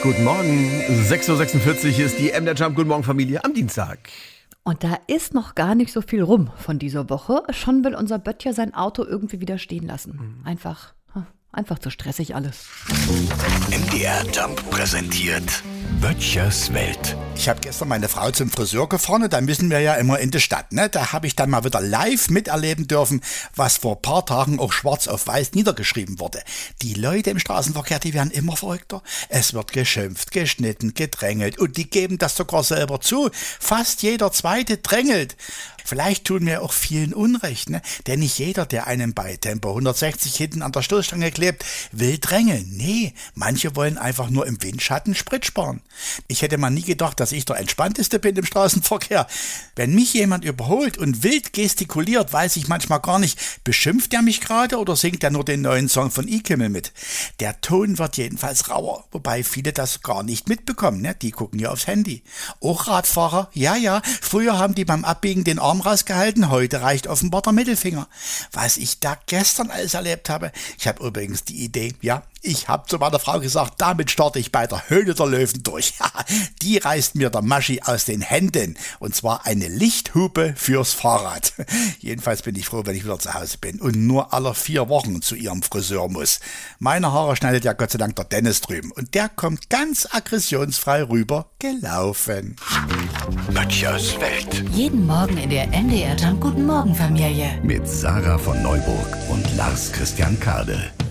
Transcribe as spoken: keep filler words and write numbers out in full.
Guten Morgen, sechs Uhr sechsundvierzig ist die M der Jump. Guten Morgen, Familie, am Dienstag. Und da ist noch gar nicht so viel rum von dieser Woche. Schon will unser Böttcher sein Auto irgendwie wieder stehen lassen. Einfach, einfach zu stressig alles. M D R Jump präsentiert Böttchers Welt. Ich habe gestern meine Frau zum Friseur gefahren und da müssen wir ja immer in die Stadt. Ne? Da habe ich dann mal wieder live miterleben dürfen, was vor ein paar Tagen auch schwarz auf weiß niedergeschrieben wurde. Die Leute im Straßenverkehr, die werden immer verrückter. Es wird geschimpft, geschnitten, gedrängelt und die geben das sogar selber zu. Fast jeder Zweite drängelt. Vielleicht tun wir auch vielen Unrecht, ne? Denn nicht jeder, der einem bei Tempo hundertsechzig hinten an der Stoßstange klebt, will drängeln. Nee, manche wollen einfach nur im Windschatten Sprit sparen. Ich hätte mal nie gedacht, dass ich der Entspannteste bin im Straßenverkehr. Wenn mich jemand überholt und wild gestikuliert, weiß ich manchmal gar nicht, beschimpft er mich gerade oder singt er nur den neuen Song von E-Kimmel mit? Der Ton wird jedenfalls rauer, wobei viele das gar nicht mitbekommen, ne? Die gucken ja aufs Handy. Auch Radfahrer, ja, ja, früher haben die beim Abbiegen den Arm rausgehalten, heute reicht offenbar der Mittelfinger. Was ich da gestern alles erlebt habe, ich habe übrigens die Idee, ja, ich habe zu meiner Frau gesagt, damit starte ich bei der Höhle der Löwen durch. Die reißt mir der Maschi aus den Händen. Und zwar eine Lichthupe fürs Fahrrad. Jedenfalls bin ich froh, wenn ich wieder zu Hause bin und nur alle vier Wochen zu ihrem Friseur muss. Meine Haare schneidet ja Gott sei Dank der Dennis drüben. Und der kommt ganz aggressionsfrei rüber gelaufen. Böttchers Welt. Jeden Morgen in der M D R Jump Guten Morgen Familie. Mit Sarah von Neuburg und Lars Christian Kade.